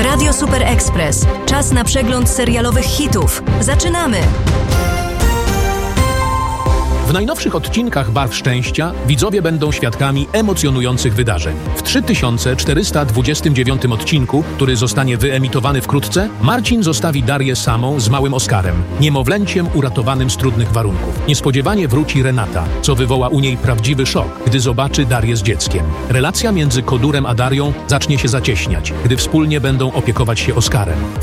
Radio Super Express. Czas na przegląd serialowych hitów. Zaczynamy! W najnowszych odcinkach Barw Szczęścia widzowie będą świadkami emocjonujących wydarzeń. W 3429 odcinku, który zostanie wyemitowany wkrótce, Marcin zostawi Darię samą z małym Oskarem, niemowlęciem uratowanym z trudnych warunków. Niespodziewanie wróci Renata, co wywoła u niej prawdziwy szok, gdy zobaczy Darię z dzieckiem. Relacja między Kodurem a Darią zacznie się zacieśniać, gdy wspólnie będą opiekować się Oskarem. W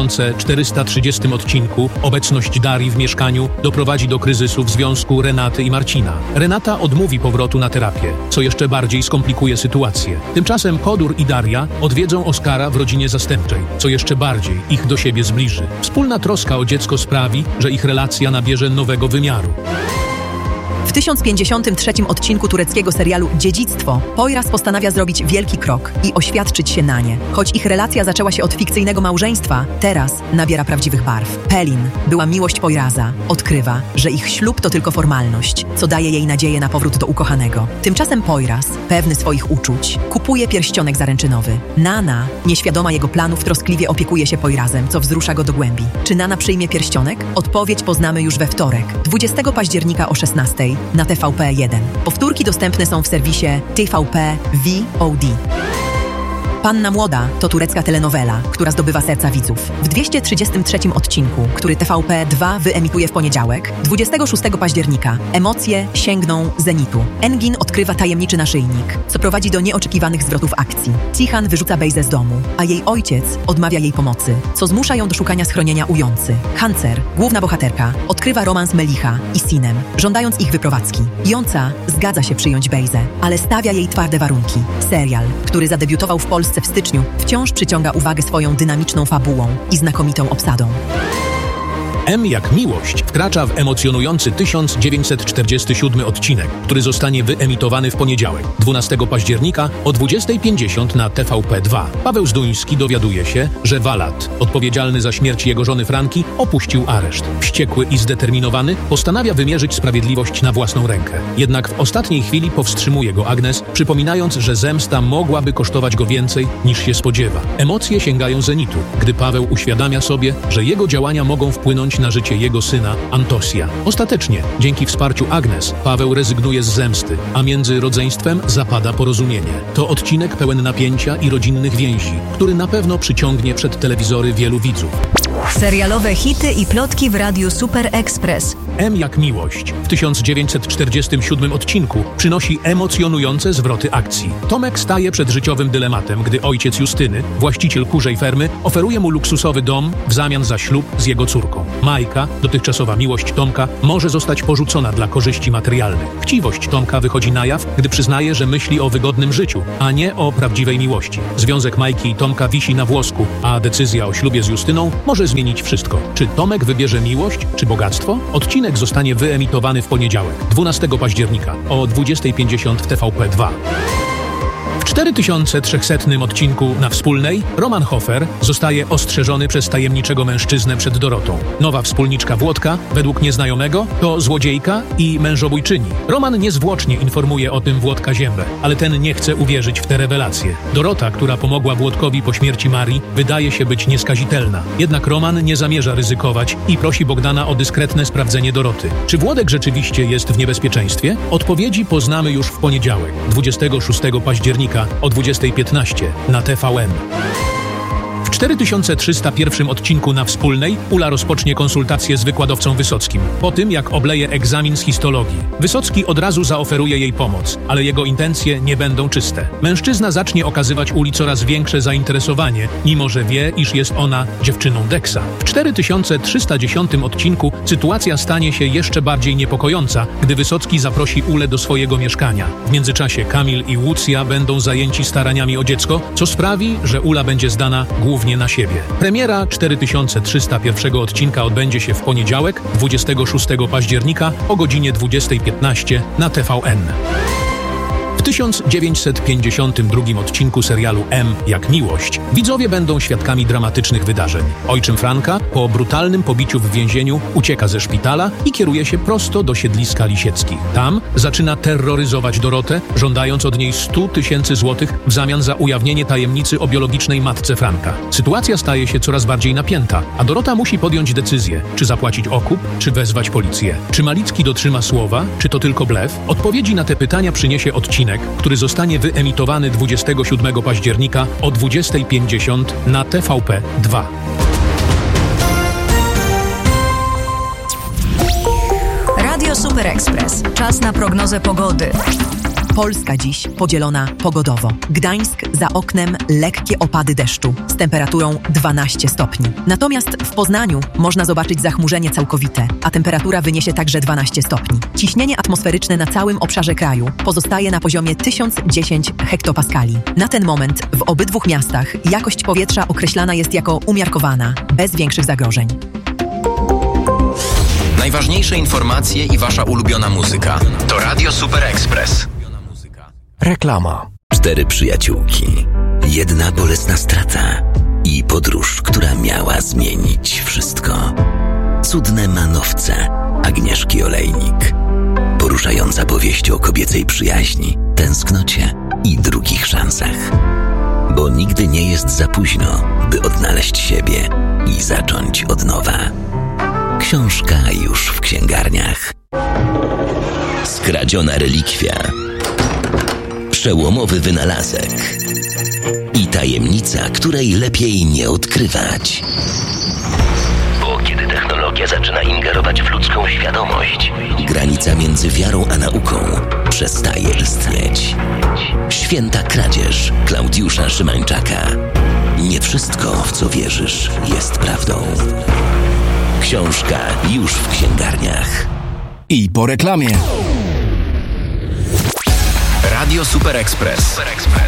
3430 odcinku obecność Darii w mieszkaniu doprowadzi do kryzysu w związku Renaty i Marcina. Renata odmówi powrotu na terapię, co jeszcze bardziej skomplikuje sytuację. Tymczasem Kodur i Daria odwiedzą Oskara w rodzinie zastępczej, co jeszcze bardziej ich do siebie zbliży. Wspólna troska o dziecko sprawi, że ich relacja nabierze nowego wymiaru. W 1053 odcinku tureckiego serialu Dziedzictwo Poyraz postanawia zrobić wielki krok i oświadczyć się na nie. Choć ich relacja zaczęła się od fikcyjnego małżeństwa, teraz nabiera prawdziwych barw. Pelin, była miłość Poyraza, odkrywa, że ich ślub to tylko formalność, co daje jej nadzieję na powrót do ukochanego. Tymczasem Poyraz, pewny swoich uczuć, kupuje pierścionek zaręczynowy. Nana, nieświadoma jego planów, troskliwie opiekuje się Poyrazem, co wzrusza go do głębi. Czy Nana przyjmie pierścionek? Odpowiedź poznamy już we wtorek, 20 października o 16:00 na TVP1. Powtórki dostępne są w serwisie TVP VOD. Panna Młoda to turecka telenowela, która zdobywa serca widzów. W 233 odcinku, który TVP2 wyemituje w poniedziałek, 26 października, emocje sięgną zenitu. Engin odkrywa tajemniczy naszyjnik, co prowadzi do nieoczekiwanych zwrotów akcji. Tihan wyrzuca Bejzę z domu, a jej ojciec odmawia jej pomocy, co zmusza ją do szukania schronienia u Joncy. Hancer, główna bohaterka, odkrywa romans Melicha i Sinem, żądając ich wyprowadzki. Jonca zgadza się przyjąć Bejzę, ale stawia jej twarde warunki. Serial, który zadebiutował w Polsce w styczniu, wciąż przyciąga uwagę swoją dynamiczną fabułą i znakomitą obsadą. M jak miłość wkracza w emocjonujący 1947 odcinek, który zostanie wyemitowany w poniedziałek, 12 października o 20:50 na TVP2. Paweł Zduński dowiaduje się, że Walat, odpowiedzialny za śmierć jego żony Franki, opuścił areszt. Wściekły i zdeterminowany postanawia wymierzyć sprawiedliwość na własną rękę. Jednak w ostatniej chwili powstrzymuje go Agnes, przypominając, że zemsta mogłaby kosztować go więcej niż się spodziewa. Emocje sięgają zenitu, gdy Paweł uświadamia sobie, że jego działania mogą wpłynąć na życie jego syna Antosia. Ostatecznie, dzięki wsparciu Agnes, Paweł rezygnuje z zemsty, a między rodzeństwem zapada porozumienie. To odcinek pełen napięcia i rodzinnych więzi, który na pewno przyciągnie przed telewizory wielu widzów. Serialowe hity i plotki w Radiu Super Express. M jak miłość w 1947 odcinku przynosi emocjonujące zwroty akcji. Tomek staje przed życiowym dylematem, gdy ojciec Justyny, właściciel kurzej fermy, oferuje mu luksusowy dom w zamian za ślub z jego córką. Majka, dotychczasowa miłość Tomka, może zostać porzucona dla korzyści materialnych. Chciwość Tomka wychodzi na jaw, gdy przyznaje, że myśli o wygodnym życiu, a nie o prawdziwej miłości. Związek Majki i Tomka wisi na włosku, a decyzja o ślubie z Justyną może zmienić wszystko. Czy Tomek wybierze miłość, czy bogactwo? Odcinek zostanie wyemitowany w poniedziałek, 12 października o 20:50 w TVP2. W 4300 odcinku na Wspólnej Roman Hofer zostaje ostrzeżony przez tajemniczego mężczyznę przed Dorotą. Nowa wspólniczka Włodka, według nieznajomego, to złodziejka i mężobójczyni. Roman niezwłocznie informuje o tym Włodka Ziębę, ale ten nie chce uwierzyć w te rewelacje. Dorota, która pomogła Włodkowi po śmierci Marii, wydaje się być nieskazitelna. Jednak Roman nie zamierza ryzykować i prosi Bogdana o dyskretne sprawdzenie Doroty. Czy Włodek rzeczywiście jest w niebezpieczeństwie? Odpowiedzi poznamy już w poniedziałek, 26 października o 20:15 na TVN. W 4301 odcinku na Wspólnej Ula rozpocznie konsultację z wykładowcą Wysockim. Po tym, jak obleje egzamin z histologii, Wysocki od razu zaoferuje jej pomoc, ale jego intencje nie będą czyste. Mężczyzna zacznie okazywać Uli coraz większe zainteresowanie, mimo że wie, iż jest ona dziewczyną Deksa. W 4310 odcinku sytuacja stanie się jeszcze bardziej niepokojąca, gdy Wysocki zaprosi Ulę do swojego mieszkania. W międzyczasie Kamil i Łucja będą zajęci staraniami o dziecko, co sprawi, że Ula będzie zdana głównie na siebie. Premiera 4301 odcinka odbędzie się w poniedziałek, 26 października o godzinie 20:15 na TVN. W W 1952 odcinku serialu M jak miłość widzowie będą świadkami dramatycznych wydarzeń. Ojczym Franka po brutalnym pobiciu w więzieniu ucieka ze szpitala i kieruje się prosto do siedliska Lisieckich. Tam zaczyna terroryzować Dorotę, żądając od niej 100 000 złotych w zamian za ujawnienie tajemnicy o biologicznej matce Franka. Sytuacja staje się coraz bardziej napięta, a Dorota musi podjąć decyzję, czy zapłacić okup, czy wezwać policję. Czy Malicki dotrzyma słowa, czy to tylko blef? Odpowiedzi na te pytania przyniesie odcinek, który zostanie wyemitowany 27 października o 20:50 na TVP2. Radio Super Express. Czas na prognozę pogody. Polska dziś podzielona pogodowo. Gdańsk, za oknem lekkie opady deszczu z temperaturą 12 stopni. Natomiast w Poznaniu można zobaczyć zachmurzenie całkowite, a temperatura wyniesie także 12 stopni. Ciśnienie atmosferyczne na całym obszarze kraju pozostaje na poziomie 1010 hektopaskali. Na ten moment w obydwu miastach jakość powietrza określana jest jako umiarkowana, bez większych zagrożeń. Najważniejsze informacje i wasza ulubiona muzyka. To Radio Super Express. Reklama. 4 przyjaciółki, 1 bolesna strata i podróż, która miała zmienić wszystko. Cudne manowce Agnieszki Olejnik. Poruszająca powieść o kobiecej przyjaźni, tęsknocie i drugich szansach. Bo nigdy nie jest za późno, by odnaleźć siebie i zacząć od nowa. Książka już w księgarniach. Skradziona relikwia. Przełomowy wynalazek i tajemnica, której lepiej nie odkrywać. Bo kiedy technologia zaczyna ingerować w ludzką świadomość, granica między wiarą a nauką przestaje istnieć. Święta kradzież Klaudiusza Szymańczaka. Nie wszystko, w co wierzysz, jest prawdą. Książka już w księgarniach. I po reklamie. Radio Super Express.